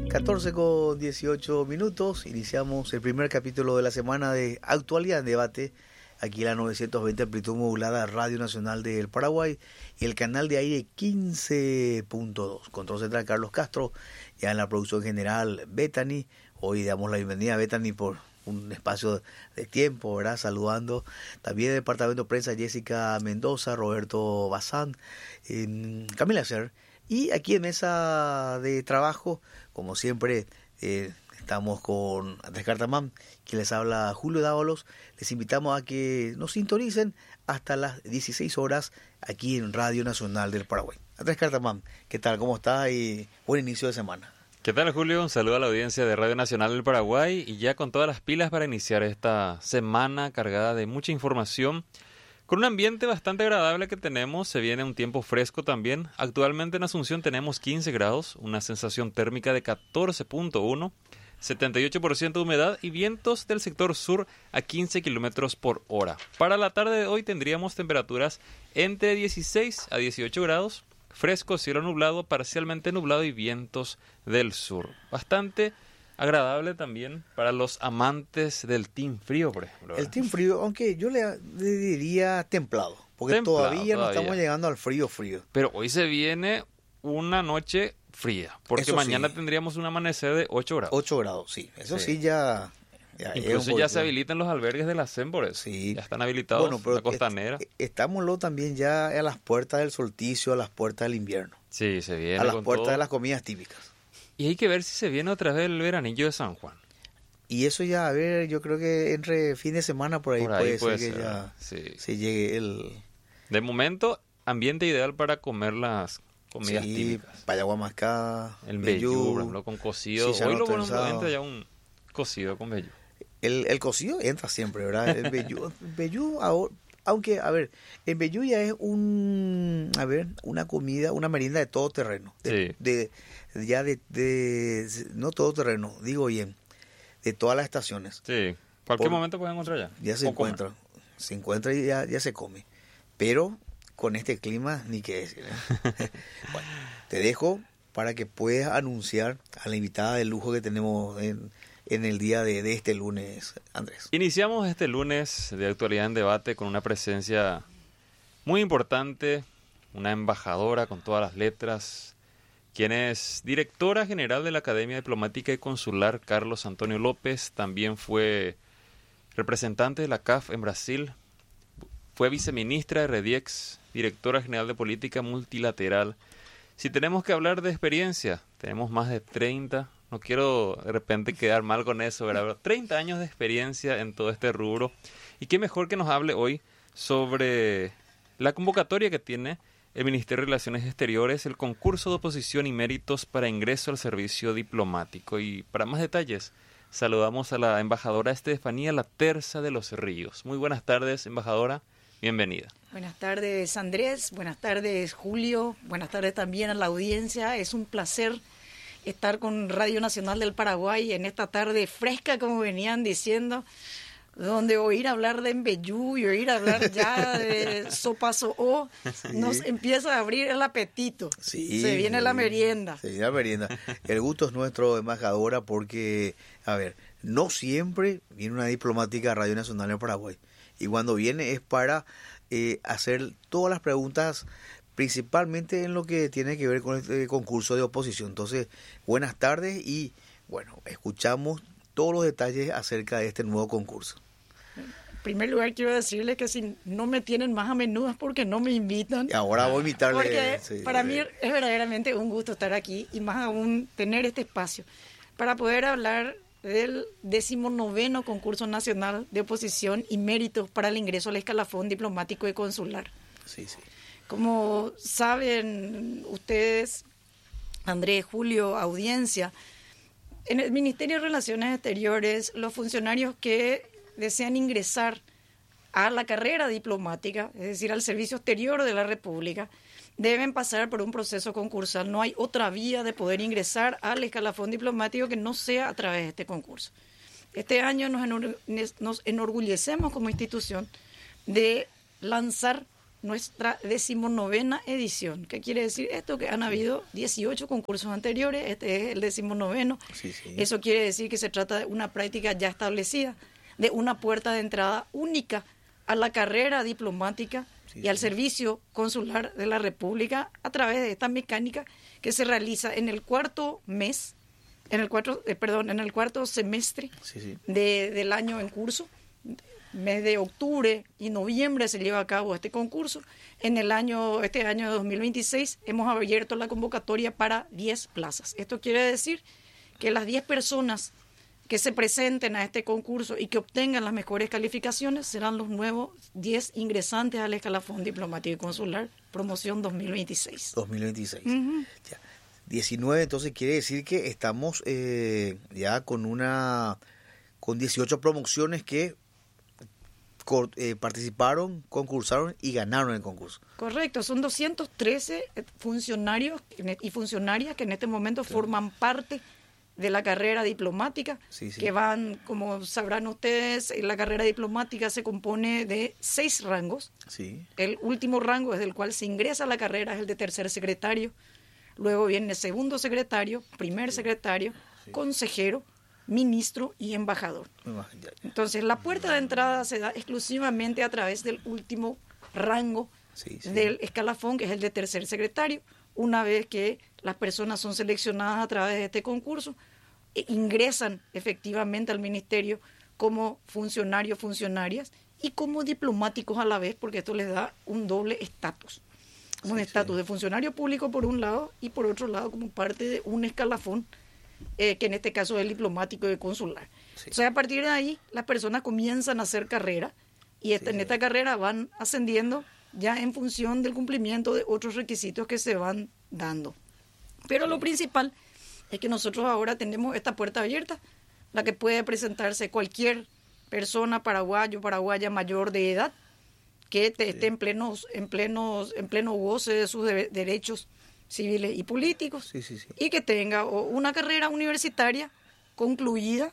14 con 18 minutos, iniciamos el primer capítulo de la semana de Actualidad en Debate, aquí en la 920 amplitud modulada Radio Nacional del Paraguay y el canal de aire 15.2. Control central Carlos Castro, ya en la producción general Bethany. Hoy damos la bienvenida a Bethany por un espacio de tiempo, ¿verdad? Saludando también el departamento de prensa Jessica Mendoza, Roberto Bazán, Camila Ser. Y aquí en mesa de trabajo, como siempre, estamos con Andrés Cartamán, quien les habla Julio Dávalos. Les invitamos a que nos sintonicen hasta las 16 horas aquí en Radio Nacional del Paraguay. Andrés Cartamán, ¿qué tal? ¿Cómo está? Y buen inicio de semana. ¿Qué tal, Julio? Un saludo a la audiencia de Radio Nacional del Paraguay y ya con todas las pilas para iniciar esta semana cargada de mucha información. Con un ambiente bastante agradable que tenemos, se viene un tiempo fresco también. Actualmente en Asunción tenemos 15 grados, una sensación térmica de 14.1, 78% de humedad y vientos del sector sur a 15 kilómetros por hora. Para la tarde de hoy tendríamos temperaturas entre 16 a 18 grados, fresco, cielo nublado, parcialmente nublado y vientos del sur. Bastante agradable también para los amantes del team frío, por ejemplo, ¿verdad? El team frío, aunque yo le diría templado, porque todavía no estamos llegando al frío. Pero hoy se viene una noche fría, porque eso mañana sí, tendríamos un amanecer de 8 grados. 8 grados, sí. Eso sí ya incluso ya se habilitan los albergues de las Sembores. Sí. Ya están habilitados, bueno, pero la costanera. Estámoslo también ya a las puertas del solsticio, a las puertas del invierno. Sí, se viene a las con puertas todo. de las comidas típicas. Y hay que ver si se viene otra vez el veranillo de San Juan. Y eso ya, a ver, yo creo que entre fin de semana por ahí puede ser que ya se llegue el... De momento, ambiente ideal para comer las comidas típicas. Payagua mascada, el vellú, por ejemplo, con cocido. Hoy lo bueno entra ya un cocido con vellú. El cocido entra siempre, ¿verdad? El vellú ahora, aunque, a ver, el vellú ya es una comida, una merienda de todo terreno. No todo terreno, digo bien, de todas las estaciones. Sí, cualquier momento pueden encontrar ya. Ya se encuentra y ya se come. Pero con este clima, ni qué decir, ¿eh? Bueno, te dejo para que puedas anunciar a la invitada de lujo que tenemos en el día de este lunes, Andrés. Iniciamos este lunes de Actualidad en Debate con una presencia muy importante, una embajadora con todas las letras, quien es directora general de la Academia Diplomática y Consular, Carlos Antonio López. También fue representante de la CAF en Brasil, fue viceministra de REDIEX, directora general de Política Multilateral. Si tenemos que hablar de experiencia, tenemos más de 30, no quiero de repente quedar mal con eso, ¿verdad? Pero 30 años de experiencia en todo este rubro. Y qué mejor que nos hable hoy sobre la convocatoria que tiene el Ministerio de Relaciones Exteriores, el concurso de oposición y méritos para ingreso al servicio diplomático. Y para más detalles, saludamos a la embajadora Estefanía Laterza de los Ríos. Muy buenas tardes, embajadora. Bienvenida. Buenas tardes, Andrés. Buenas tardes, Julio. Buenas tardes también a la audiencia. Es un placer estar con Radio Nacional del Paraguay en esta tarde fresca, como venían diciendo, donde oír hablar de embellú y oír hablar ya de sopasoó, nos empieza a abrir el apetito. Sí, se viene la merienda. Se viene la merienda. El gusto es nuestro, embajadora, porque, a ver, no siempre viene una diplomática a Radio Nacional del Paraguay. Y cuando viene es para hacer todas las preguntas, principalmente en lo que tiene que ver con este concurso de oposición. Entonces, buenas tardes y, bueno, escuchamos todos los detalles acerca de este nuevo concurso. En primer lugar, quiero decirle que si no me tienen más a menudo es porque no me invitan. Y ahora voy a invitarle. Porque para mí es verdaderamente un gusto estar aquí y más aún tener este espacio para poder hablar del 19º concurso nacional de oposición y méritos para el ingreso al escalafón diplomático y consular. Sí, sí. Como saben ustedes, Andrés, Julio, audiencia, en el Ministerio de Relaciones Exteriores, los funcionarios que desean ingresar a la carrera diplomática, es decir, al servicio exterior de la República, deben pasar por un proceso concursal. No hay otra vía de poder ingresar al escalafón diplomático que no sea a través de este concurso. Este año nos enorgullecemos como institución de lanzar nuestra 19ª edición. ¿Qué quiere decir esto? Que han habido 18 concursos anteriores, este es el 19º. Sí, sí. Eso quiere decir que se trata de una práctica ya establecida, de una puerta de entrada única a la carrera diplomática y al servicio consular de la República a través de esta mecánica que se realiza en el cuarto mes, en el cuarto semestre del año en curso. Mes de octubre y noviembre se lleva a cabo este concurso. Este año 2026 hemos abierto la convocatoria para 10 plazas. Esto quiere decir que las 10 personas que se presenten a este concurso y que obtengan las mejores calificaciones serán los nuevos 10 ingresantes al escalafón diplomático y consular, promoción 2026. 2026. Ya. 19, entonces quiere decir que estamos ya con 18 promociones que participaron, concursaron y ganaron el concurso. Correcto, son 213 funcionarios y funcionarias que en este momento forman parte de la carrera diplomática, que van, como sabrán ustedes, la carrera diplomática se compone de 6 rangos. Sí. El último rango desde el cual se ingresa a la carrera es el de tercer secretario, luego viene segundo secretario, primer secretario, consejero, ministro y embajador. Entonces, la puerta de entrada se da exclusivamente a través del último rango del escalafón, que es el de tercer secretario. Una vez que las personas son seleccionadas a través de este concurso, ingresan efectivamente al ministerio como funcionarias y como diplomáticos a la vez, porque esto les da un doble estatus. Un estatus de funcionario público por un lado y por otro lado como parte de un escalafón que en este caso es el diplomático y consular. O sea, a partir de ahí las personas comienzan a hacer carrera y en esta carrera van ascendiendo ya en función del cumplimiento de otros requisitos que se van dando. Pero lo principal es que nosotros ahora tenemos esta puerta abierta, la que puede presentarse cualquier persona paraguaya mayor de edad que esté en pleno goce de sus derechos civiles y políticos, y que tenga una carrera universitaria concluida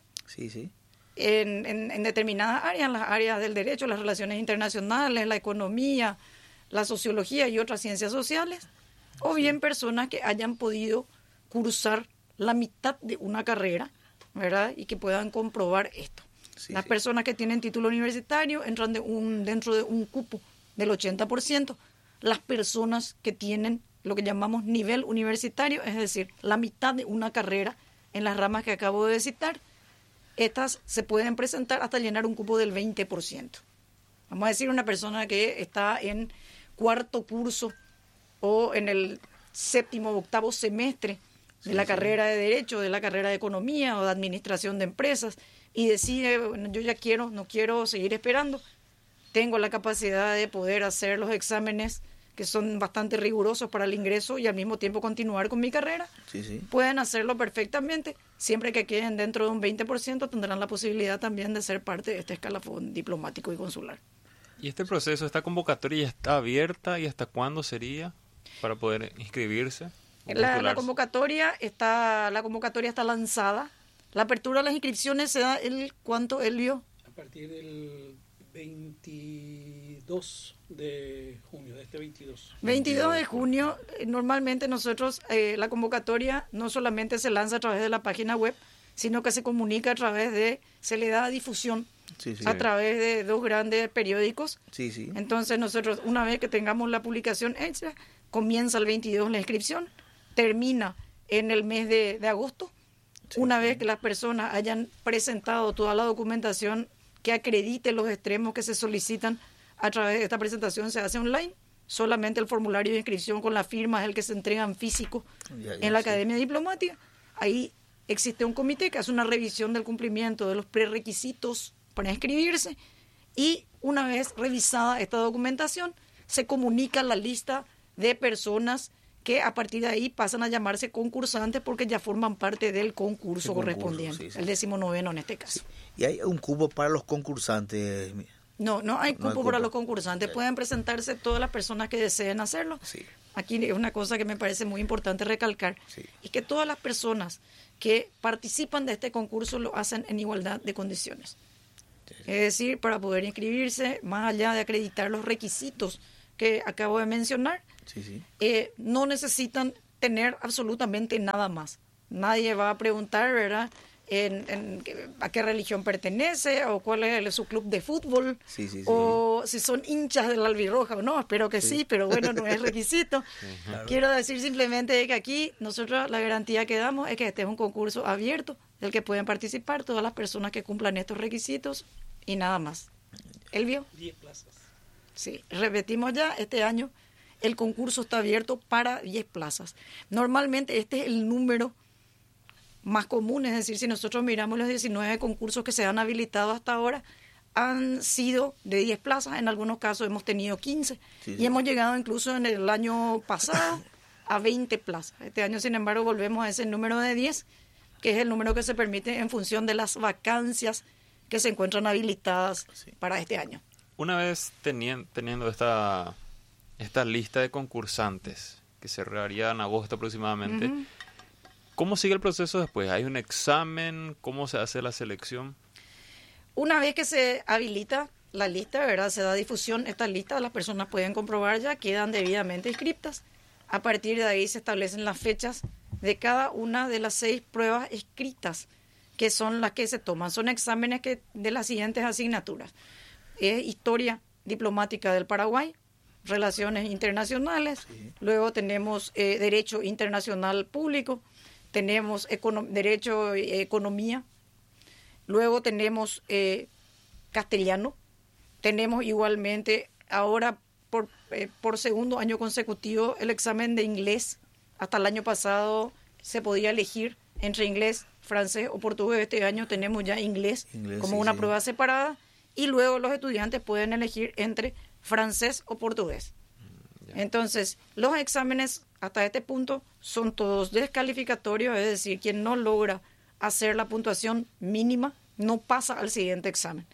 en determinadas áreas, en las áreas del derecho, las relaciones internacionales, la economía, la sociología y otras ciencias sociales, o bien personas que hayan podido cursar la mitad de una carrera, ¿verdad? Y que puedan comprobar esto. Las personas que tienen título universitario entran dentro de un cupo del 80%. Las personas que tienen lo que llamamos nivel universitario, es decir, la mitad de una carrera en las ramas que acabo de citar, estas se pueden presentar hasta llenar un cupo del 20%. Vamos a decir una persona que está en cuarto curso o en el séptimo o octavo semestre de la carrera de Derecho, de la carrera de Economía o de Administración de Empresas, y decide, bueno, yo ya no quiero seguir esperando, tengo la capacidad de poder hacer los exámenes que son bastante rigurosos para el ingreso y al mismo tiempo continuar con mi carrera, pueden hacerlo perfectamente, siempre que queden dentro de un 20%, tendrán la posibilidad también de ser parte de este escalafón diplomático y consular. ¿Y este proceso, esta convocatoria ya está abierta y hasta cuándo sería para poder inscribirse? La convocatoria está lanzada. La apertura de las inscripciones se da ¿cuánto, Elvio? A partir del 22 de junio, de este 22. 22 de junio, normalmente nosotros, la convocatoria no solamente se lanza a través de la página web, sino que se comunica se le da difusión a través de 2 grandes periódicos. Entonces nosotros, una vez que tengamos la publicación hecha, comienza el 22 la inscripción, termina en el mes de agosto. Una vez que las personas hayan presentado toda la documentación que acredite los extremos que se solicitan a través de esta presentación, se hace online. Solamente el formulario de inscripción con la firma es el que se entrega en físico en la Academia Diplomática. Ahí existe un comité que hace una revisión del cumplimiento de los prerequisitos para inscribirse, y una vez revisada esta documentación se comunica la lista de personas que a partir de ahí pasan a llamarse concursantes porque ya forman parte del concurso correspondiente, el 19º en este caso. ¿Y hay un cupo para los concursantes? No hay cupo para los concursantes. Pueden presentarse todas las personas que deseen hacerlo. Aquí es una cosa que me parece muy importante recalcar, es que todas las personas que participan de este concurso lo hacen en igualdad de condiciones. Es decir, para poder inscribirse, más allá de acreditar los requisitos que acabo de mencionar, Sí, sí. no necesitan tener absolutamente nada más. Nadie va a preguntar, ¿verdad?, a qué religión pertenece o cuál es su club de fútbol, Sí, sí, sí. o si son hinchas del albirroja o no. Espero que sí, pero bueno, no es requisito. Claro. Quiero decir simplemente que aquí nosotros la garantía que damos es que este es un concurso abierto del que pueden participar todas las personas que cumplan estos requisitos y nada más. ¿Elvio? 10 plazas. Sí, repetimos ya, este año el concurso está abierto para 10 plazas. Normalmente este es el número más común, es decir, si nosotros miramos los 19 concursos que se han habilitado hasta ahora, han sido de 10 plazas, en algunos casos hemos tenido 15, Sí, y sí. hemos llegado incluso en el año pasado a 20 plazas. Este año, sin embargo, volvemos a ese número de 10, que es el número que se permite en función de las vacancias que se encuentran habilitadas Sí. para este año. Una vez teniendo esta lista de concursantes, que cerraría en agosto aproximadamente, Ujú. ¿cómo sigue el proceso después? ¿Hay un examen? ¿Cómo se hace la selección? Una vez que se habilita la lista, ¿verdad?, se da difusión esta lista, las personas pueden comprobar ya, quedan debidamente inscriptas. A partir de ahí se establecen las fechas de cada una de las 6 pruebas escritas, que son las que se toman. Son exámenes de las siguientes asignaturas: Historia Diplomática del Paraguay, Relaciones Internacionales, Sí. luego tenemos Derecho Internacional Público, tenemos Derecho Economía, luego tenemos Castellano, tenemos igualmente ahora por segundo año consecutivo el examen de inglés. Hasta el año pasado se podía elegir entre inglés, francés o portugués. Este año tenemos ya inglés como Sí, una sí. prueba separada, y luego los estudiantes pueden elegir entre francés o portugués. Ya. Entonces, los exámenes hasta este punto son todos descalificatorios, es decir, quien no logra hacer la puntuación mínima no pasa al siguiente examen.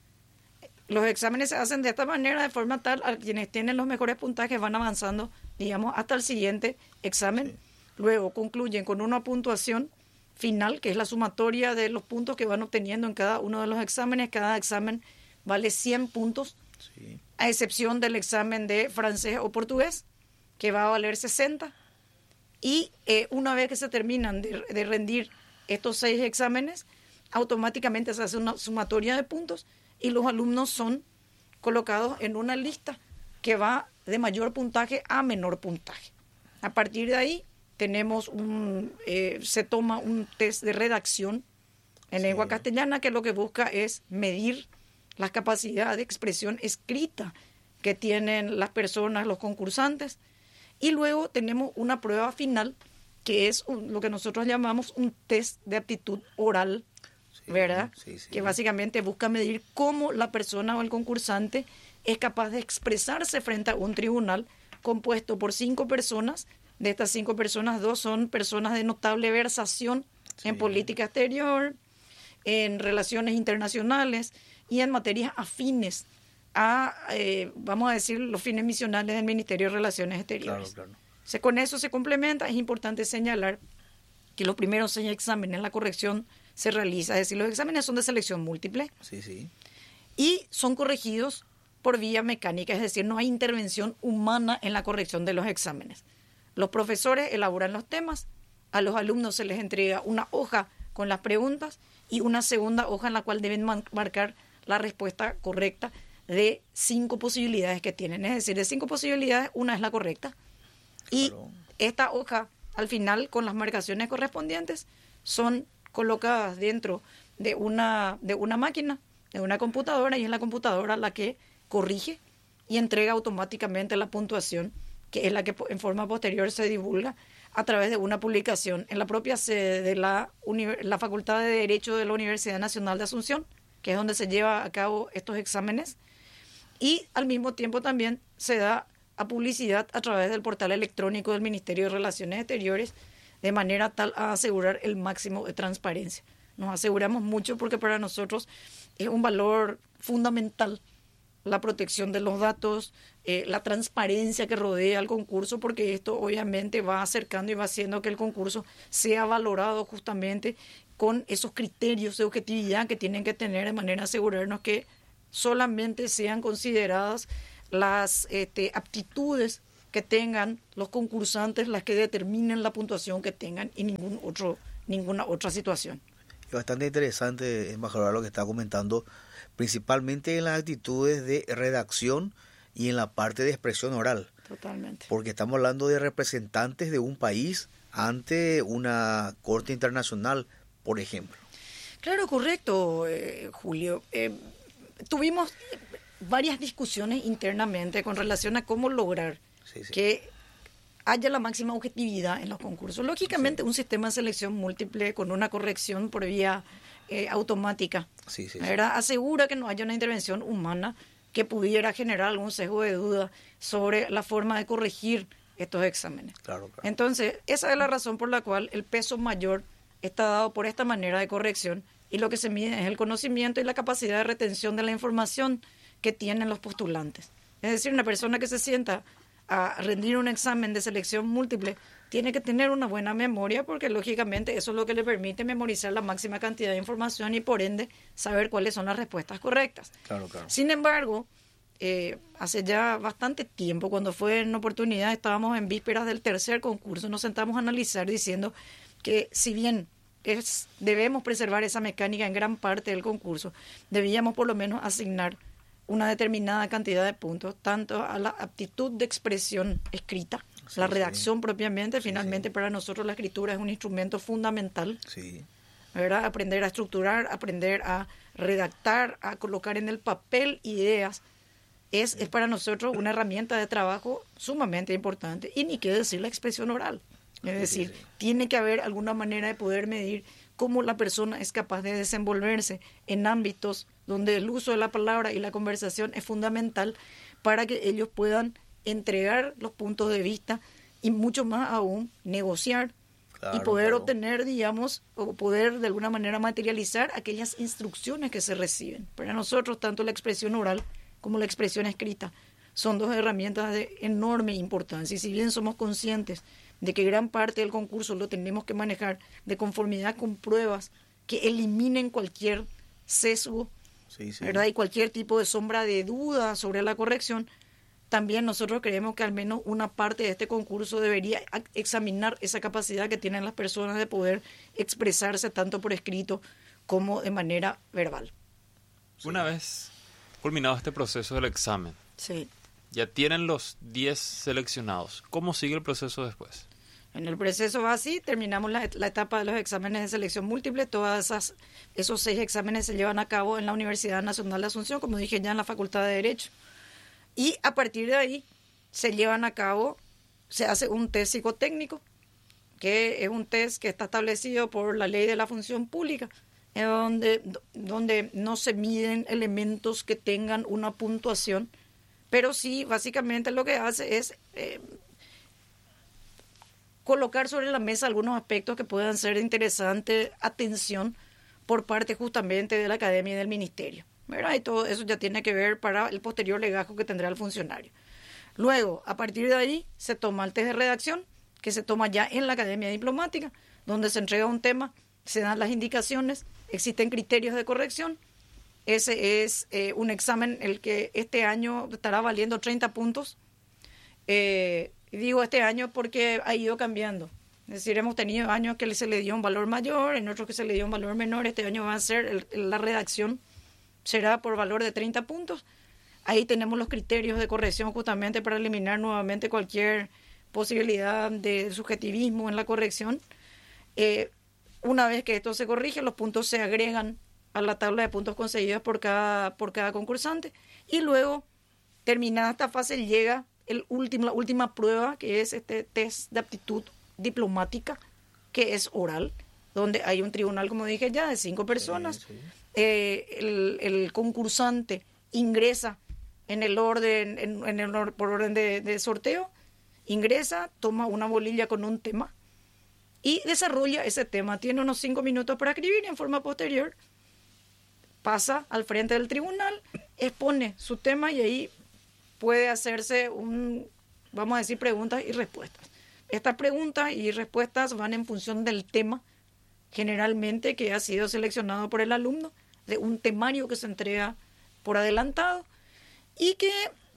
Los exámenes se hacen de esta manera, de forma tal a quienes tienen los mejores puntajes van avanzando, digamos, hasta el siguiente examen. Sí. Luego concluyen con una puntuación final, que es la sumatoria de los puntos que van obteniendo en cada uno de los exámenes. Cada examen vale 100 puntos, Sí. a excepción del examen de francés o portugués, que va a valer 60. Y una vez que se terminan de rendir estos 6 exámenes, automáticamente se hace una sumatoria de puntos y los alumnos son colocados en una lista que va de mayor puntaje a menor puntaje. A partir de ahí tenemos se toma un test de redacción en lengua castellana, que lo que busca es medir la capacidad de expresión escrita que tienen las personas, los concursantes. Y luego tenemos una prueba final, que es lo que nosotros llamamos un test de aptitud oral, Sí, ¿verdad? sí, sí. Que básicamente busca medir cómo la persona o el concursante es capaz de expresarse frente a un tribunal compuesto por 5 personas. De estas 5 personas, 2 son personas de notable versación en Sí. política exterior, en relaciones internacionales y en materias afines a, vamos a decir, los fines misionales del Ministerio de Relaciones Exteriores. Claro, claro. Con eso se complementa. Es importante señalar que los primeros 6 exámenes, la corrección se realiza, es decir, los exámenes son de selección múltiple Sí, sí. y son corregidos por vía mecánica, es decir, no hay intervención humana en la corrección de los exámenes. Los profesores elaboran los temas, a los alumnos se les entrega una hoja con las preguntas y una segunda hoja en la cual deben marcar la respuesta correcta de 5 posibilidades que tienen. Es decir, de 5 posibilidades, una es la correcta. Y Claro. esta hoja, al final, con las marcaciones correspondientes, son colocadas dentro de una máquina, de una computadora, y es la computadora la que corrige y entrega automáticamente la puntuación, que es la que en forma posterior se divulga a través de una publicación en la propia sede de la Facultad de Derecho de la Universidad Nacional de Asunción, que es donde se lleva a cabo estos exámenes, y al mismo tiempo también se da a publicidad a través del portal electrónico del Ministerio de Relaciones Exteriores, de manera tal a asegurar el máximo de transparencia. Nos aseguramos mucho porque para nosotros es un valor fundamental la protección de los datos, la transparencia que rodea al concurso, porque esto obviamente va acercando y va haciendo que el concurso sea valorado justamente con esos criterios de objetividad que tienen que tener, de manera a asegurarnos que solamente sean consideradas las aptitudes que tengan los concursantes las que determinen la puntuación que tengan y ninguna otra situación. Es bastante interesante, embajador, lo que está comentando, principalmente en las actitudes de redacción y en la parte de expresión oral. Totalmente. Porque estamos hablando de representantes de un país ante una corte internacional, por ejemplo. Claro, correcto, Julio. Tuvimos varias discusiones internamente con relación a cómo lograr que haya la máxima objetividad en los concursos. Lógicamente, un sistema de selección múltiple con una corrección por vía automática asegura que no haya una intervención humana que pudiera generar algún sesgo de duda sobre la forma de corregir estos exámenes. Claro. Entonces, esa es la razón por la cual el peso mayor está dado por esta manera de corrección, y lo que se mide es el conocimiento y la capacidad de retención de la información que tienen los postulantes. Es decir, una persona que se sienta a rendir un examen de selección múltiple tiene que tener una buena memoria, porque lógicamente eso es lo que le permite memorizar la máxima cantidad de información y por ende saber cuáles son las respuestas correctas. Claro. Sin embargo, hace ya bastante tiempo, cuando fue en oportunidad, estábamos en vísperas del tercer concurso, nos sentamos a analizar diciendo que si bien debemos preservar esa mecánica en gran parte del concurso, debíamos por lo menos asignar una determinada cantidad de puntos, tanto a la aptitud de expresión escrita, la redacción propiamente. Finalmente, para nosotros la escritura es un instrumento fundamental, ¿verdad? Aprender a estructurar, aprender a redactar, a colocar en el papel ideas, es para nosotros una herramienta de trabajo sumamente importante. Y ni qué decir la expresión oral. Es decir, tiene que haber alguna manera de poder medir cómo la persona es capaz de desenvolverse en ámbitos donde el uso de la palabra y la conversación es fundamental para que ellos puedan entregar los puntos de vista y mucho más aún negociar y poder obtener, digamos, o poder de alguna manera materializar aquellas instrucciones que se reciben. Para nosotros, tanto la expresión oral como la expresión escrita son dos herramientas de enorme importancia, y si bien somos conscientes de que gran parte del concurso lo tenemos que manejar de conformidad con pruebas que eliminen cualquier sesgo, ¿verdad? Y cualquier tipo de sombra de duda sobre la corrección, también nosotros creemos que al menos una parte de este concurso debería examinar esa capacidad que tienen las personas de poder expresarse tanto por escrito como de manera verbal. Una vez culminado este proceso del examen, ya tienen los 10 seleccionados. ¿Cómo sigue el proceso después? En el proceso va así, terminamos la etapa de los exámenes de selección múltiple. Esos 6 exámenes se llevan a cabo en la Universidad Nacional de Asunción, como dije ya, en la Facultad de Derecho. Y a partir de ahí se hace un test psicotécnico, que es un test que está establecido por la Ley de la Función Pública, donde no se miden elementos que tengan una puntuación, pero sí, básicamente lo que hace es colocar sobre la mesa algunos aspectos que puedan ser de interesante atención por parte justamente de la Academia y del Ministerio, ¿verdad? Y todo eso ya tiene que ver para el posterior legajo que tendrá el funcionario. Luego, a partir de ahí, se toma el test de redacción, que se toma ya en la Academia Diplomática, donde se entrega un tema, se dan las indicaciones, existen criterios de corrección. Ese es un examen el que este año estará valiendo 30 puntos. Digo este año porque ha ido cambiando. Es decir, hemos tenido años que se le dio un valor mayor, en otros que se le dio un valor menor. Este año va a ser la redacción, será por valor de 30 puntos. Ahí tenemos los criterios de corrección justamente para eliminar nuevamente cualquier posibilidad de subjetivismo en la corrección. Una vez que esto se corrige, los puntos se agregan a la tabla de puntos conseguidos por cada concursante, y luego, terminada esta fase, llega la última prueba, que es este test de aptitud diplomática, que es oral, donde hay un tribunal, como dije ya, de 5 personas. El concursante ingresa en el orden, por orden de sorteo, ingresa, toma una bolilla con un tema y desarrolla ese tema. Tiene unos 5 minutos para escribir, y en forma posterior pasa al frente del tribunal, expone su tema, y ahí puede hacerse vamos a decir, preguntas y respuestas. Estas preguntas y respuestas van en función del tema, generalmente, que ha sido seleccionado por el alumno, de un temario que se entrega por adelantado, y que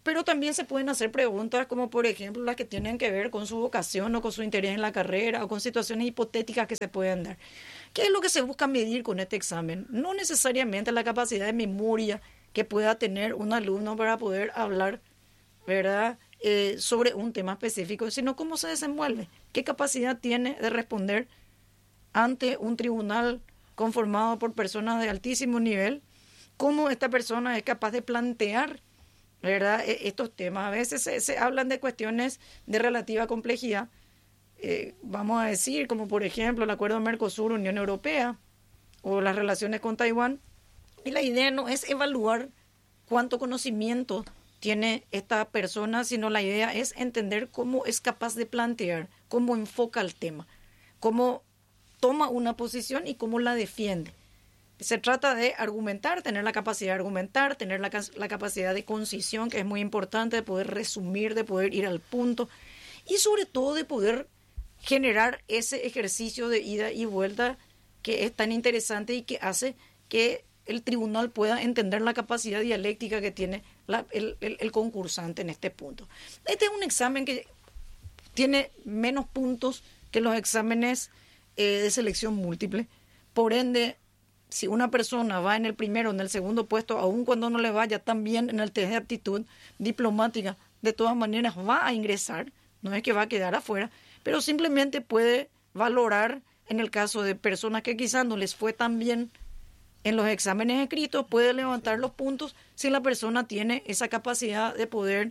pero también se pueden hacer preguntas como, por ejemplo, las que tienen que ver con su vocación o con su interés en la carrera o con situaciones hipotéticas que se pueden dar. ¿Qué es lo que se busca medir con este examen? No necesariamente la capacidad de memoria que pueda tener un alumno para poder hablar, ¿verdad?, sobre un tema específico, sino cómo se desenvuelve, qué capacidad tiene de responder ante un tribunal conformado por personas de altísimo nivel, cómo esta persona es capaz de plantear, ¿verdad?, estos temas. A veces se hablan de cuestiones de relativa complejidad, vamos a decir, como por ejemplo el acuerdo Mercosur-Unión Europea o las relaciones con Taiwán, y la idea no es evaluar cuánto conocimiento tiene esta persona, sino la idea es entender cómo es capaz de plantear, cómo enfoca el tema, cómo toma una posición y cómo la defiende. Se trata de argumentar, tener la capacidad de argumentar, tener la capacidad de concisión, que es muy importante, de poder resumir, de poder ir al punto y sobre todo de poder generar ese ejercicio de ida y vuelta que es tan interesante y que hace que el tribunal pueda entender la capacidad dialéctica que tiene el concursante en este punto. Este es un examen que tiene menos puntos que los exámenes de selección múltiple. Por ende, si una persona va en el primero o en el segundo puesto, aun cuando no le vaya tan bien en el test de aptitud diplomática, de todas maneras va a ingresar, no es que va a quedar afuera, pero simplemente puede valorar, en el caso de personas que quizás no les fue tan bien en los exámenes escritos, puede levantar los puntos si la persona tiene esa capacidad de poder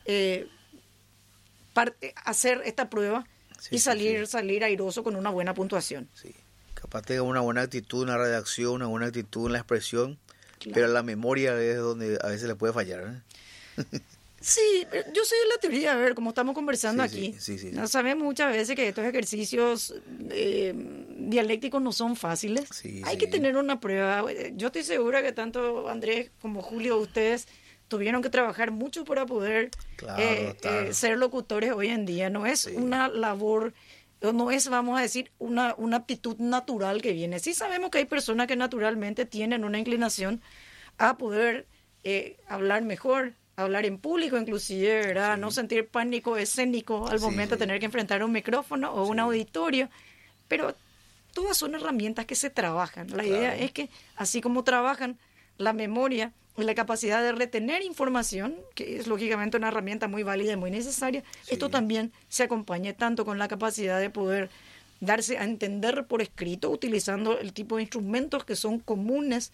hacer esta prueba y salir airoso con una buena puntuación. Sí. Capaz tenga una buena actitud en la redacción, una buena actitud en la expresión, Claro. pero la memoria es donde a veces le puede fallar, ¿eh? Sí, yo soy de la teoría, a ver, como estamos conversando aquí, Sí. no sabemos muchas veces que estos ejercicios dialécticos no son fáciles. Hay que tener una prueba. Yo estoy segura que tanto Andrés como Julio, ustedes tuvieron que trabajar mucho para poder ser locutores hoy en día. No es una labor, no es, vamos a decir, una aptitud natural que viene. Sí sabemos que hay personas que naturalmente tienen una inclinación a poder hablar mejor, hablar en público inclusive, ¿verdad? No sentir pánico escénico al momento de tener que enfrentar un micrófono o un auditorio, pero todas son herramientas que se trabajan. La idea es que así como trabajan la memoria y la capacidad de retener información, que es lógicamente una herramienta muy válida y muy necesaria, esto también se acompañe tanto con la capacidad de poder darse a entender por escrito, utilizando el tipo de instrumentos que son comunes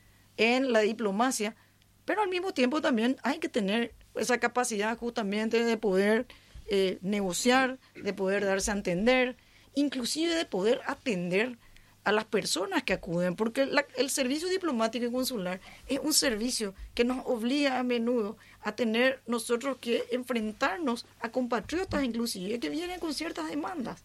en la diplomacia, pero al mismo tiempo también hay que tener esa capacidad justamente de poder negociar, de poder darse a entender, inclusive de poder atender a las personas que acuden, porque el servicio diplomático y consular es un servicio que nos obliga a menudo a tener nosotros que enfrentarnos a compatriotas inclusive que vienen con ciertas demandas.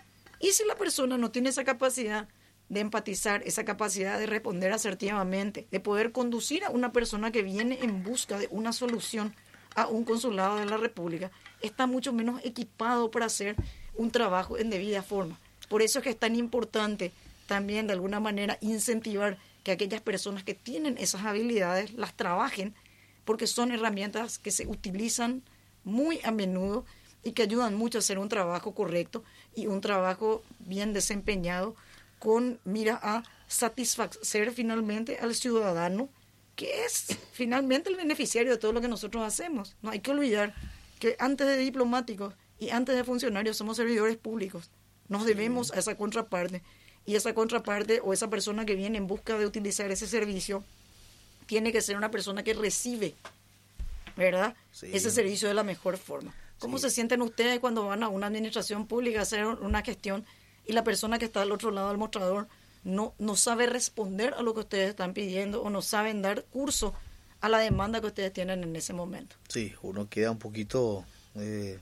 Y si la persona no tiene esa capacidad de empatizar, esa capacidad de responder asertivamente, de poder conducir a una persona que viene en busca de una solución a un consulado de la República, está mucho menos equipado para hacer un trabajo en debida forma. Por eso es que es tan importante también de alguna manera incentivar que aquellas personas que tienen esas habilidades las trabajen, porque son herramientas que se utilizan muy a menudo y que ayudan mucho a hacer un trabajo correcto y un trabajo bien desempeñado con mira a satisfacer finalmente al ciudadano, que es finalmente el beneficiario de todo lo que nosotros hacemos. No hay que olvidar que antes de diplomáticos y antes de funcionarios somos servidores públicos. Nos debemos a esa contraparte. Y esa contraparte o esa persona que viene en busca de utilizar ese servicio tiene que ser una persona que recibe, ¿verdad?, ese servicio de la mejor forma. ¿Cómo se sienten ustedes cuando van a una administración pública a hacer una gestión y la persona que está al otro lado del mostrador no sabe responder a lo que ustedes están pidiendo o no saben dar curso a la demanda que ustedes tienen en ese momento? Sí, uno queda un poquito, vamos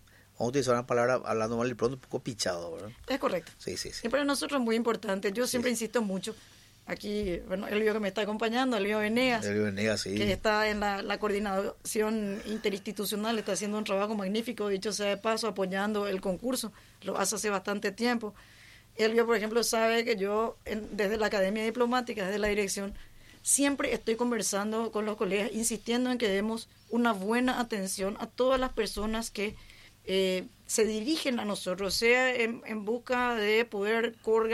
a utilizar una palabra hablando mal y pronto, un poco pichado, ¿verdad? Es correcto. Sí. Y para nosotros es muy importante. Yo siempre insisto mucho. Aquí, bueno, Elvio que me está acompañando, Elvio Venegas, que está en la coordinación interinstitucional, está haciendo un trabajo magnífico, dicho sea de paso, apoyando el concurso, lo hace bastante tiempo. Elvio, por ejemplo, sabe que yo, desde la Academia Diplomática, desde la dirección, siempre estoy conversando con los colegas, insistiendo en que demos una buena atención a todas las personas que se dirigen a nosotros, sea en busca de poder coorganizar